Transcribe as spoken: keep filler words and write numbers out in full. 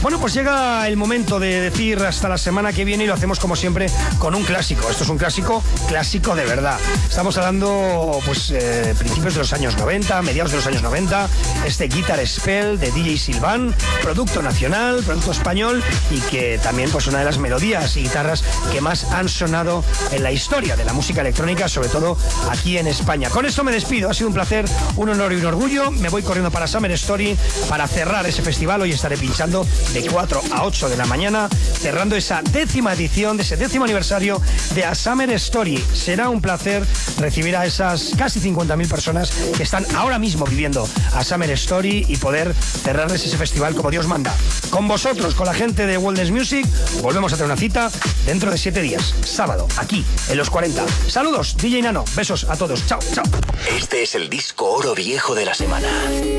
Bueno, pues llega el momento de decir hasta la semana que viene y lo hacemos como siempre con un clásico. Esto es un clásico, clásico de verdad. Estamos hablando, pues, eh, principios de los años noventa, mediados de los años noventa. Este Guitar Spell de D J Silvan, producto nacional, producto español y que también, pues, una de las melodías y guitarras que más han sonado en la historia de la música electrónica, sobre todo aquí en España. Con esto me despido. Ha sido un placer, un honor y un orgullo. Me voy corriendo para Summer Story para cerrar ese festival. Hoy estaré pinchando de cuatro a ocho de la mañana, cerrando esa décima edición de ese décimo aniversario de A Summer Story. Será un placer recibir a esas casi cincuenta mil personas que están ahora mismo viviendo A Summer Story y poder cerrarles ese festival como Dios manda. Con vosotros, con la gente de Wellness Music, volvemos a tener una cita dentro de siete días, sábado, aquí, en Los cuarenta. Saludos, D J Nano, besos a todos, chao, chao. Este es el disco oro viejo de la semana.